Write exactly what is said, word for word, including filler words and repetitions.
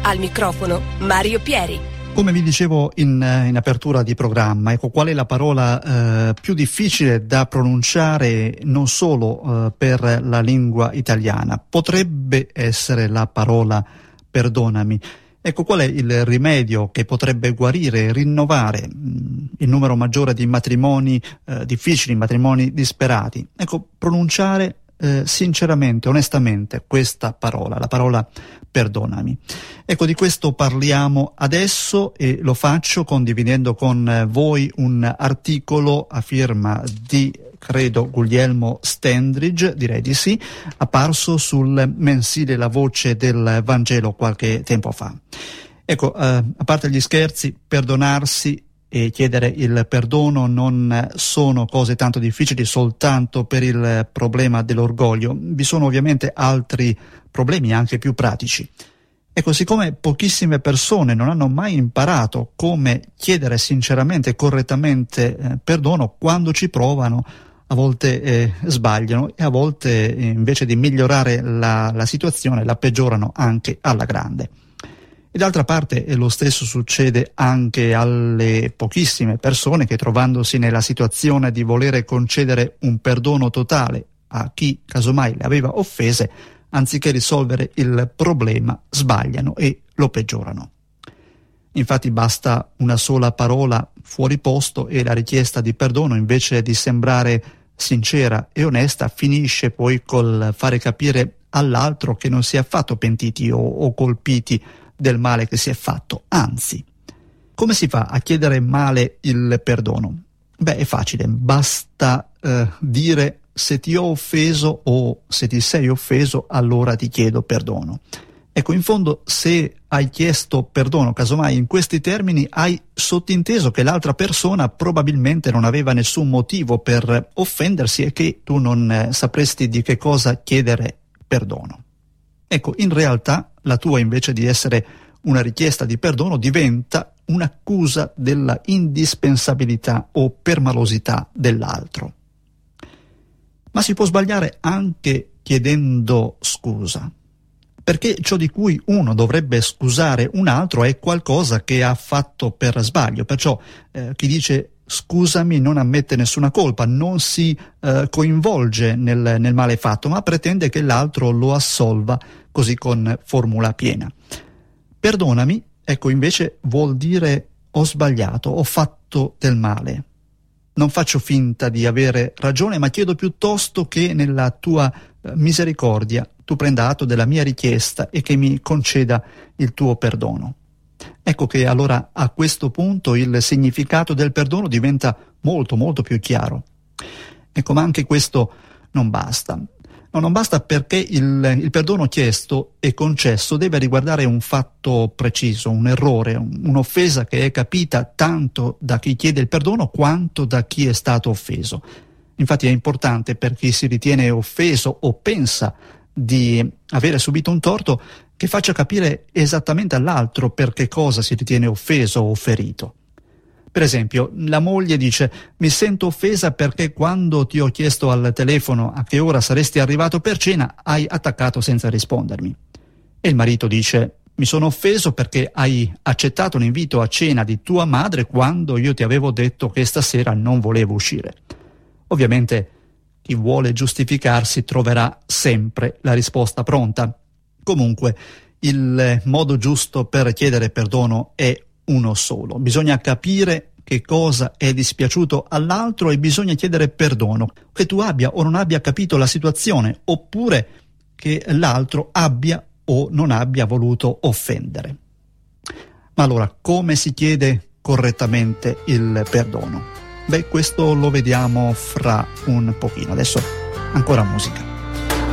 Al microfono Mario Pieri. Come vi dicevo in, in apertura di programma, ecco, qual è la parola eh, più difficile da pronunciare non solo eh, per la lingua italiana? Potrebbe essere la parola perdonami. Ecco, qual è il rimedio che potrebbe guarire e rinnovare mh, il numero maggiore di matrimoni eh, difficili, matrimoni disperati? Ecco, pronunciare eh, sinceramente, onestamente questa parola, la parola perdonami. Ecco, di questo parliamo adesso e lo faccio condividendo con voi un articolo a firma di, credo, Guglielmo Standridge, direi di sì, apparso sul mensile La Voce del Vangelo qualche tempo fa. Ecco, eh, a parte gli scherzi, perdonarsi e chiedere il perdono non sono cose tanto difficili soltanto per il problema dell'orgoglio. Vi sono ovviamente altri problemi anche più pratici. Ecco, siccome pochissime persone non hanno mai imparato come chiedere sinceramente e correttamente eh, perdono, quando ci provano a volte eh, sbagliano e a volte eh, invece di migliorare la, la situazione la peggiorano anche alla grande. E d'altra parte eh, lo stesso succede anche alle pochissime persone che, trovandosi nella situazione di volere concedere un perdono totale a chi casomai le aveva offese, anziché risolvere il problema, sbagliano e lo peggiorano. Infatti basta una sola parola fuori posto e la richiesta di perdono, invece di sembrare sincera e onesta, finisce poi col fare capire all'altro che non si è affatto pentiti o, o colpiti del male che si è fatto. Anzi, come si fa a chiedere male il perdono? Beh, è facile, basta eh, dire: se ti ho offeso o se ti sei offeso, allora ti chiedo perdono. Ecco, in fondo, se hai chiesto perdono, casomai in questi termini, hai sottinteso che l'altra persona probabilmente non aveva nessun motivo per offendersi e che tu non eh, sapresti di che cosa chiedere perdono. Ecco, in realtà la tua, invece di essere una richiesta di perdono, diventa un'accusa della indispensabilità o permalosità dell'altro. Ma si può sbagliare anche chiedendo scusa, perché ciò di cui uno dovrebbe scusare un altro è qualcosa che ha fatto per sbaglio. Perciò eh, chi dice scusami non ammette nessuna colpa, non si eh, coinvolge nel, nel male fatto, ma pretende che l'altro lo assolva così con formula piena. Perdonami, ecco, invece vuol dire ho sbagliato, ho fatto del male. Non faccio finta di avere ragione, ma chiedo piuttosto che nella tua eh, misericordia tu prenda atto della mia richiesta e che mi conceda il tuo perdono. Ecco che allora a questo punto il significato del perdono diventa molto molto più chiaro. Ecco, ma anche questo non basta. No, non basta perché il, il perdono chiesto e concesso deve riguardare un fatto preciso, un errore, un, un'offesa che è capita tanto da chi chiede il perdono quanto da chi è stato offeso. Infatti è importante per chi si ritiene offeso o pensa di avere subito un torto che faccia capire esattamente all'altro per che cosa si ritiene offeso o ferito. Per esempio, la moglie dice: mi sento offesa perché quando ti ho chiesto al telefono a che ora saresti arrivato per cena hai attaccato senza rispondermi. E il marito dice: mi sono offeso perché hai accettato l'invito a cena di tua madre quando io ti avevo detto che stasera non volevo uscire. Ovviamente chi vuole giustificarsi troverà sempre la risposta pronta. Comunque, il modo giusto per chiedere perdono è uno solo. Bisogna capire che cosa è dispiaciuto all'altro e bisogna chiedere perdono, che tu abbia o non abbia capito la situazione, oppure che l'altro abbia o non abbia voluto offendere. Ma allora, come si chiede correttamente il perdono? Beh, questo lo vediamo fra un pochino. Adesso ancora musica.